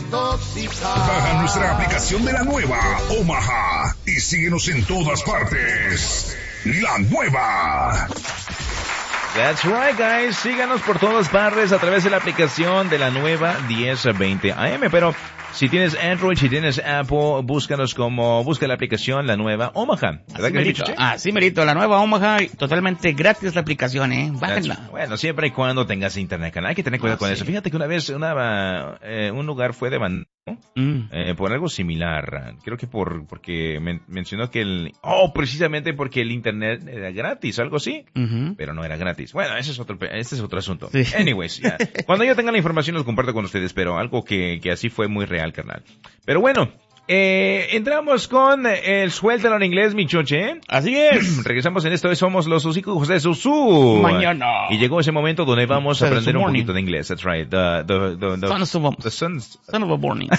tóxica. Baja nuestra aplicación de la nueva Omaha y síguenos en todas partes. La nueva. That's right, guys. Síganos por todas partes a través de la aplicación de la nueva 1020 AM. Pero si tienes Android, si tienes Apple, busca la aplicación la nueva Omaha. ¿Verdad que merito? Sí, merito. La nueva Omaha, totalmente gratis la aplicación, Bájenla. Bueno, siempre y cuando tengas internet, canal. Hay que tener cuidado con eso. Fíjate que una vez un lugar fue demandado por algo similar. Creo que porque mencionó que precisamente porque el internet era gratis, algo así. Pero no era gratis. Bueno, este es otro asunto. Sí. Anyways, yeah. Cuando yo tenga la información los comparto con ustedes, pero algo que así fue muy real, carnal. Pero bueno, entramos con el Suéltalo en inglés, mi choche. Así es. Regresamos en esto, somos los hijos de Susú. Mañana. Y llegó ese momento donde vamos a aprender un poquito de inglés. That's right. The son of a morning.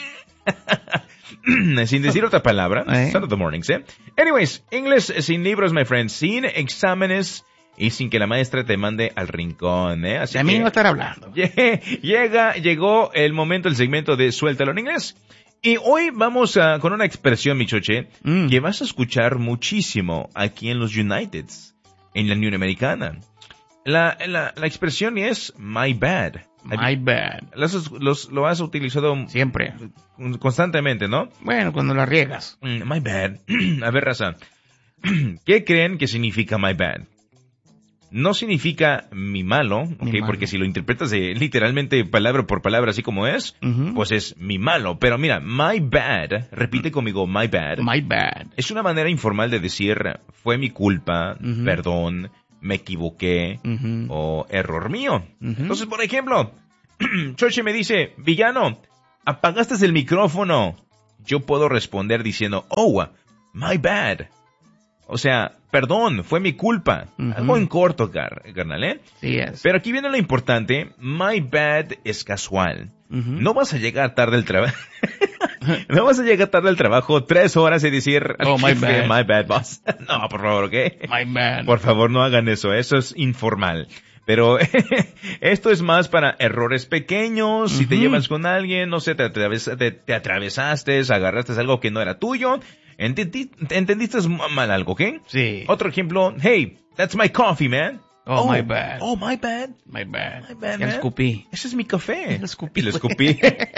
Sin decir otra palabra. Son of the mornings, Anyways, inglés sin libros, my friend. Sin exámenes. Y sin que la maestra te mande al rincón, Así de mí no estar hablando. Llegó el momento, el segmento de Suéltalo en inglés. Y hoy vamos con una expresión, mi choche, que vas a escuchar muchísimo aquí en los Uniteds, en la Unión Americana. La expresión es my bad. My bad. Lo has utilizado siempre, constantemente, ¿no? Bueno, cuando la riegas. My bad. A ver, raza, ¿qué creen que significa my bad? No significa mi malo, ¿okay? Porque si lo interpretas literalmente palabra por palabra así como es, pues es mi malo. Pero mira, my bad, repite conmigo, my bad. My bad. Es una manera informal de decir, fue mi culpa, perdón, me equivoqué, o error mío. Entonces, por ejemplo, Choche me dice, villano, apagaste el micrófono. Yo puedo responder diciendo, oh, my bad. O sea, perdón, fue mi culpa. Algo en corto, carnal, Sí es. Pero aquí viene lo importante. My bad es casual. No vas a llegar tarde al trabajo. No vas a llegar tarde al trabajo 3 horas y decir, oh, my bad. My bad, boss. No, por favor, ¿ok? My bad. Por favor, no hagan eso. Eso es informal. Pero esto es más para errores pequeños. Si te llevas con alguien, no sé, te atravesaste, agarraste algo que no era tuyo. ¿Entendiste mal algo, ¿ok? Sí. Otro ejemplo, hey, that's my coffee, man. Oh, my bad. Oh, my bad. My bad. My bad, ya man. lo escupí. Ese es mi café. Lo escupí. Y lo escupí.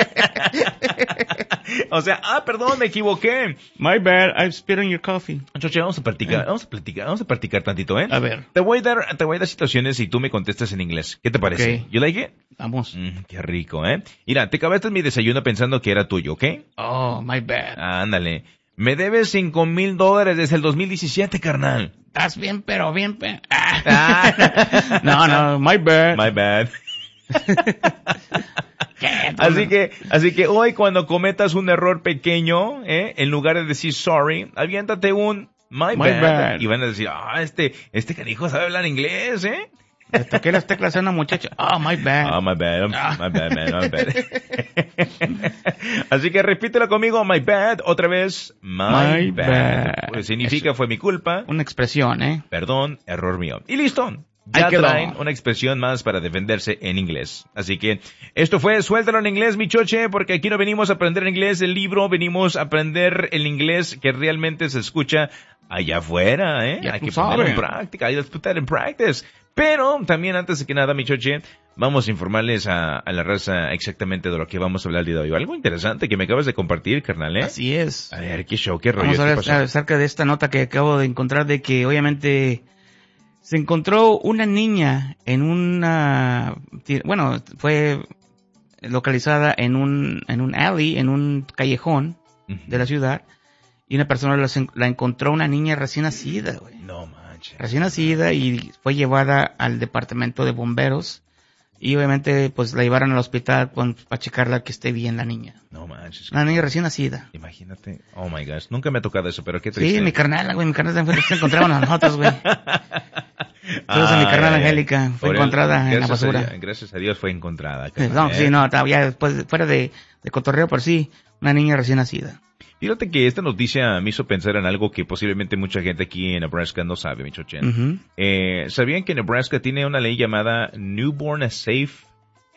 O sea, perdón, me equivoqué. My bad, I spit on your coffee. Choche, vamos a practicar tantito, A ver. Te voy a dar situaciones y tú me contestas en inglés. ¿Qué te parece? Okay. You like it? Vamos. Qué rico, Mira, te acabaste mi desayuno pensando que era tuyo, ¿ok? Oh, my bad. Ándale. Me debes $5,000 desde el 2017, carnal. Estás bien, pero bien, No, my bad. My bad. Así que hoy cuando cometas un error pequeño, en lugar de decir sorry, aviéntate un my bad. Y van a decir, este canijo sabe hablar inglés, Le toqué las teclas a una muchacha. Oh, my bad. Oh, my bad. My bad, man. My bad. Así que repítelo conmigo, my bad. Otra vez, my bad. Pues significa fue mi culpa. Una expresión, Perdón, error mío. Y listo. Ya traen una expresión más para defenderse en inglés. Así que esto fue Suéltalo en inglés, mi choche, porque aquí no venimos a aprender inglés el libro, venimos a aprender el inglés que realmente se escucha allá afuera, Hay que ponerlo en práctica, hay que put in practice. Pero también antes de que nada, mi choche, vamos a informarles a la raza exactamente de lo que vamos a hablar el día de hoy. Algo interesante que me acabas de compartir, carnal, Así es. A ver, qué show, qué rollo. Vamos a ver acerca de esta nota que acabo de encontrar de que obviamente se encontró una niña en fue localizada en un alley, en un callejón de la ciudad, y una persona la encontró, una niña recién nacida, güey. No manches. Recién nacida, y fue llevada al departamento de bomberos, y obviamente pues la llevaron al hospital para checarla que esté bien la niña. No manches. Una niña recién nacida. Imagínate. Oh my gosh. Nunca me ha tocado eso, pero qué triste. Sí, mi carnal se encontraban a nosotros, güey. Saludos a mi carnal Angélica. Fue encontrada en la basura. Gracias a Dios fue encontrada. Ya después, fuera de cotorreo, por sí, una niña recién nacida. Fíjate que esta noticia me hizo pensar en algo que posiblemente mucha gente aquí en Nebraska no sabe, mi chochen. ¿Sabían que Nebraska tiene una ley llamada Newborn Safe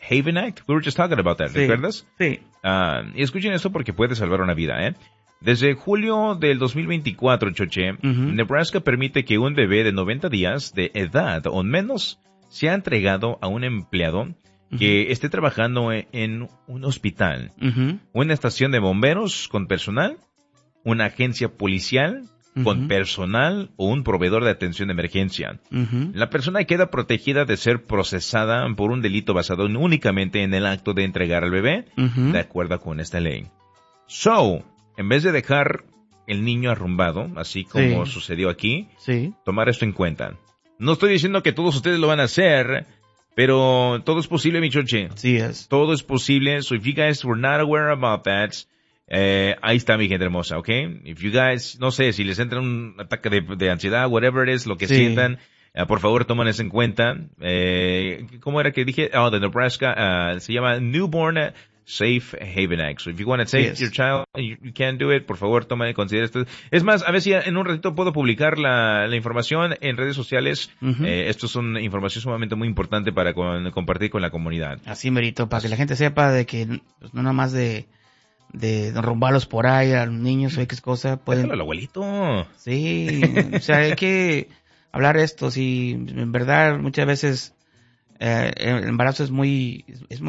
Haven Act. We were just talking about that, ¿recuerdas? Sí. Y escuchen esto porque puede salvar una vida, ¿eh? Desde julio del 2024, Choche, Nebraska permite que un bebé de 90 días de edad o menos sea entregado a un empleado que esté trabajando en un hospital, una estación de bomberos con personal, una agencia policial con personal o un proveedor de atención de emergencia. La persona queda protegida de ser procesada por un delito basado únicamente en el acto de entregar al bebé, de acuerdo con esta ley. So, en vez de dejar el niño arrumbado, así como sucedió aquí, tomar esto en cuenta. No estoy diciendo que todos ustedes lo van a hacer, pero todo es posible, mi choche. Sí es. Todo es posible. So if you guys were not aware about that, ahí está mi gente hermosa, ¿ok? If you guys, no sé, si les entra un ataque de ansiedad, whatever it is, lo que sientan, por favor tomen eso en cuenta. ¿Cómo era que dije? Oh, de Nebraska, se llama Newborn Safe Haven Act. So if you want to save your child, you can do it. Por favor, toma en consideración esto. Es más, a ver si en un ratito puedo publicar la información en redes sociales. Esto es una información sumamente muy importante para compartir con la comunidad. Así, merito, para que la gente sepa de que pues, no nada más de rumbarlos por ahí a los niños o X cosa. Déjalo al abuelito. Sí, o sea, hay que hablar esto. Si en verdad muchas veces el embarazo es muy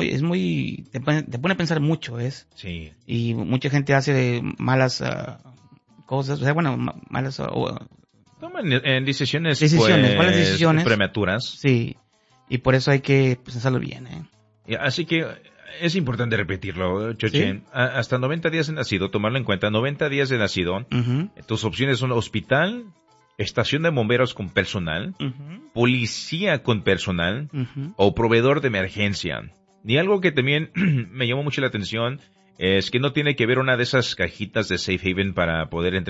te pone a pensar mucho, Sí. Y mucha gente hace malas cosas, o sea, bueno, malas toman decisiones malas decisiones prematuras. Sí, y por eso hay que pensarlo bien, Así que es importante repetirlo, Choche. ¿Sí? Hasta 90 días de nacido, tomarlo en cuenta. 90 días de nacido, tus opciones son hospital, estación de bomberos con personal, policía con personal o proveedor de emergencia. Y algo que también me llamó mucho la atención es que no tiene que ver una de esas cajitas de Safe Haven para poder